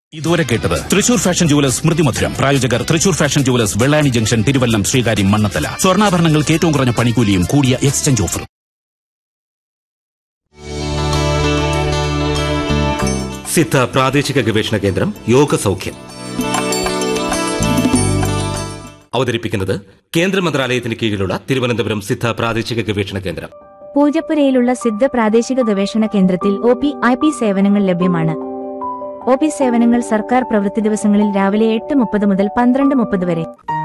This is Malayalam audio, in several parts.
ഇതുവരെ കേട്ടത് തൃശൂർ ഫാഷൻ ജുവലേഴ്സ് സ്മൃതി മധുരം. പ്രായോജകർ Thrissur fashion jewellers, Vellani junction, Thiruvallam, Sreekaryam, Mannathala. സ്വർണ്ണാഭരണങ്ങൾക്ക് ഏറ്റവും കുറഞ്ഞ പണിക്കൂലിയും കൂടിയ എക്സ്ചേഞ്ച് ഓഫർ. സിദ്ധ പ്രാദേശിക ഗവേഷണ കേന്ദ്രം യോഗ സൗഖ്യം അവതരിപ്പിക്കുന്നത് കേന്ദ്ര മന്ത്രാലയത്തിന് കീഴിലുള്ള തിരുവനന്തപുരം സിദ്ധ പ്രാദേശിക ഗവേഷണ കേന്ദ്രം. പൂജപ്പുരയിലുള്ള സിദ്ധ പ്രാദേശിക ഗവേഷണ കേന്ദ്രത്തിൽ OP/IP സേവനങ്ങൾ ലഭ്യമാണ്. OP സേവനങ്ങൾ സർക്കാർ പ്രവൃത്തി ദിവസങ്ങളിൽ രാവിലെ 8:30 മുതൽ 12:30 വരെ.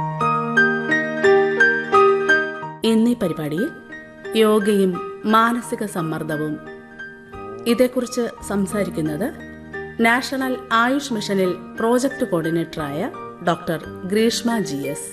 എന്നീ പരിപാടിയിൽ യോഗയും മാനസിക സമ്മർദ്ദവും, ഇതേക്കുറിച്ച് സംസാരിക്കുന്നത് നാഷണൽ ആയുഷ് മിഷനിൽ പ്രോജക്ട് കോർഡിനേറ്ററായ ഡോക്ടർ ഗ്രീഷ്മ GS.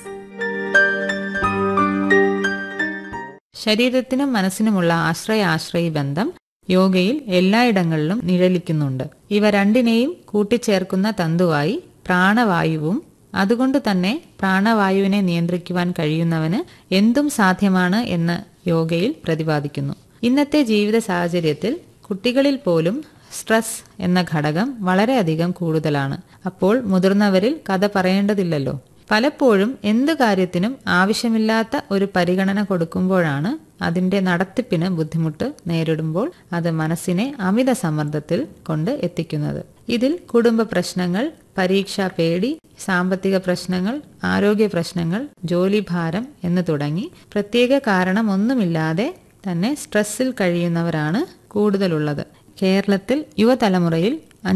ശരീരത്തിനും മനസ്സിനുമുള്ള ആശ്രയി ബന്ധം യോഗയിൽ എല്ലായിടങ്ങളിലും നിഴലിക്കുന്നുണ്ട്. ഇവ രണ്ടിനെയും കൂട്ടിച്ചേർക്കുന്ന തന്തുവായി പ്രാണവായുവും, അതുകൊണ്ട് തന്നെ പ്രാണവായുവിനെ നിയന്ത്രിക്കുവാൻ കഴിയുന്നവന് എന്തും സാധ്യമാണ് എന്ന് യോഗയിൽ പ്രതിപാദിക്കുന്നു. ഇന്നത്തെ ജീവിത സാഹചര്യത്തിൽ കുട്ടികളിൽ പോലും സ്ട്രെസ് എന്ന ഘടകം വളരെയധികം കൂടുതലാണ്. അപ്പോൾ മുതിർന്നവരിൽ കഥ പറയേണ്ടതില്ലല്ലോ. പലപ്പോഴും എന്തു കാര്യത്തിനും ആവശ്യമില്ലാത്ത ഒരു പരിഗണന കൊടുക്കുമ്പോഴാണ് അതിന്റെ നടത്തിപ്പിന് ബുദ്ധിമുട്ട് നേരിടുമ്പോൾ അത് മനസ്സിനെ അമിത സമ്മർദ്ദത്തിൽ കൊണ്ട് എത്തിക്കുന്നത്. ഇതിൽ കുടുംബ പ്രശ്നങ്ങൾ, പരീക്ഷാ പേടി, സാമ്പത്തിക പ്രശ്നങ്ങൾ, ആരോഗ്യ പ്രശ്നങ്ങൾ, ജോലിഭാരം എന്ന് തുടങ്ങി പ്രത്യേക കാരണമൊന്നുമില്ലാതെ തന്നെ സ്ട്രെസ്സിൽ കഴിയുന്നവരാണ് കൂടുതലുള്ളത്. കേരളത്തിൽ യുവതലമുറയിൽ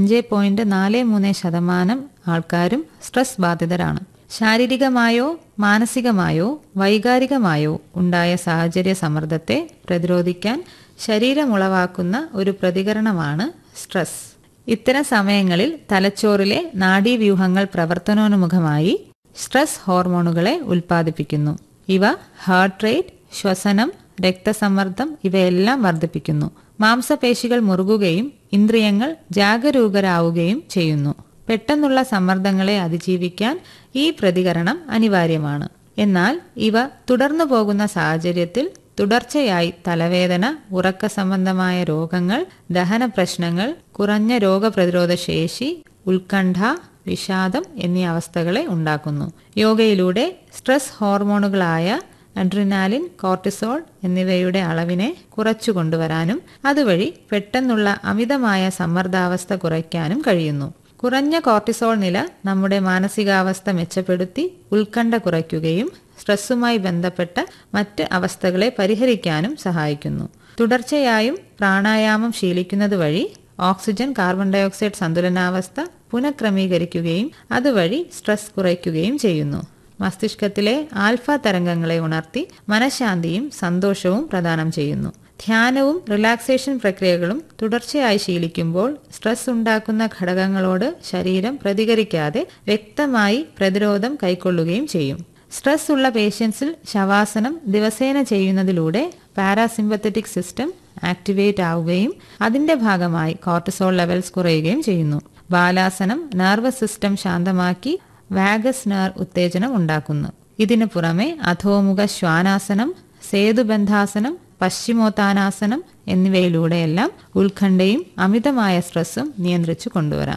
5.43% ആൾക്കാരും സ്ട്രെസ് ബാധിതരാണ്. ശാരീരികമായോ മാനസികമായോ വൈകാരികമായോ ഉണ്ടായ സാഹചര്യ സമ്മർദ്ദത്തെ പ്രതിരോധിക്കാൻ ശരീരമുളവാക്കുന്ന ഒരു പ്രതികരണമാണ് സ്ട്രെസ്. ഇത്തരം സമയങ്ങളിൽ തലച്ചോറിലെ നാഡീവ്യൂഹങ്ങൾ പ്രവർത്തനോന്മുഖമായി സ്ട്രെസ് ഹോർമോണുകളെ ഉൽപ്പാദിപ്പിക്കുന്നു. ഇവ ഹാർട്ട് റേറ്റ്, ശ്വസനം, രക്തസമ്മർദ്ദം ഇവയെല്ലാം വർദ്ധിപ്പിക്കുന്നു. മാംസപേശികൾ മുറുകുകയും ഇന്ദ്രിയങ്ങൾ ജാഗരൂകരാവുകയും ചെയ്യുന്നു. പെട്ടെന്നുള്ള സമ്മർദ്ദങ്ങളെ അതിജീവിക്കാൻ ഈ പ്രതികരണം അനിവാര്യമാണ്. എന്നാൽ ഇവ തുടർന്നു പോകുന്ന സാഹചര്യത്തിൽ തുടർച്ചയായി തലവേദന, ഉറക്ക സംബന്ധമായ രോഗങ്ങൾ, ദഹന പ്രശ്നങ്ങൾ, കുറഞ്ഞ രോഗപ്രതിരോധ ശേഷി, ഉത്കണ്ഠ, വിഷാദം എന്നീ അവസ്ഥകളെ ഉണ്ടാക്കുന്നു. യോഗയിലൂടെ സ്ട്രെസ് ഹോർമോണുകളായ അഡ്രിനാലിൻ, കോർട്ടിസോൾ എന്നിവയുടെ അളവിനെ കുറച്ചു കൊണ്ടുവരാനും അതുവഴി പെട്ടെന്നുള്ള അമിതമായ സമ്മർദ്ദാവസ്ഥ കുറയ്ക്കാനും കഴിയുന്നു. കുറഞ്ഞ കോർട്ടിസോൾ നില നമ്മുടെ മാനസികാവസ്ഥ മെച്ചപ്പെടുത്തി ഉത്കണ്ഠ കുറയ്ക്കുകയും സ്ട്രെസ്സുമായി ബന്ധപ്പെട്ട മറ്റ് അവസ്ഥകളെ പരിഹരിക്കാനും സഹായിക്കുന്നു. തുടർച്ചയായും പ്രാണായാമം ശീലിക്കുന്നത് വഴി ഓക്സിജൻ കാർബൺ ഡയോക്സൈഡ് സന്തുലനാവസ്ഥ പുനഃക്രമീകരിക്കുകയും അതുവഴി സ്ട്രെസ് കുറയ്ക്കുകയും ചെയ്യുന്നു. മസ്തിഷ്കത്തിലെ ആൽഫ തരംഗങ്ങളെ ഉണർത്തി മനഃശാന്തിയും സന്തോഷവും പ്രദാനം ചെയ്യുന്നു. ധ്യാനവും റിലാക്സേഷൻ പ്രക്രിയകളും തുടർച്ചയായി ശീലിക്കുമ്പോൾ സ്ട്രെസ് ഉണ്ടാക്കുന്ന ഘടകങ്ങളോട് ശരീരം പ്രതികരിക്കാതെ വ്യക്തമായി പ്രതിരോധം കൈക്കൊള്ളുകയും ചെയ്യും. സ്ട്രെസ് ഉള്ള പേഷ്യൻസിൽ ശവാസനം ദിവസേന ചെയ്യുന്നതിലൂടെ പാരാസിമ്പത്തറ്റിക് സിസ്റ്റം ആക്ടിവേറ്റ് ആവുകയും അതിന്റെ ഭാഗമായി കോർട്ടിസോൾ ലെവൽസ് കുറയുകയും ചെയ്യുന്നു. ബാലാസനം നെർവസ് സിസ്റ്റം ശാന്തമാക്കി വാഗസ് നെർവ് ഉത്തേജനം ഉണ്ടാക്കുന്നു. ഇതിനു പുറമെ അധോമുഖ ശ്വാനാസനം, സേതുബന്ധാസനം, പശ്ചിമോത്താനാസനം എന്നിവയിലൂടെയെല്ലാം ഉത്കണ്ഠയും അമിതമായ സ്ട്രെസ്സും നിയന്ത്രിച്ചു കൊണ്ടുവരാം.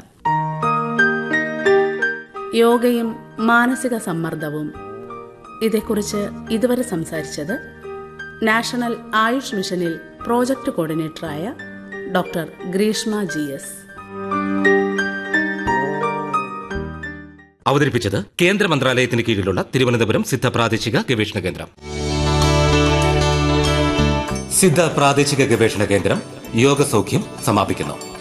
യോഗയും മാനസിക സമ്മർദ്ദവും, ഇതേക്കുറിച്ച് ഇതുവരെ സംസാരിച്ചത് നാഷണൽ ആയുഷ് മിഷനിൽ പ്രോജക്ട് കോർഡിനേറ്ററായ ഡോക്ടർ ഗ്രീഷ്മ GS. അവതരിപ്പിച്ചത് കേന്ദ്ര മന്ത്രാലയത്തിന് കീഴിലുള്ള തിരുവനന്തപുരം സിദ്ധ പ്രാദേശിക ഗവേഷണ കേന്ദ്രം. സിദ്ധ പ്രാദേശിക ഗവേഷണ കേന്ദ്രം യോഗ സൗഖ്യം സമാപിക്കുന്നു.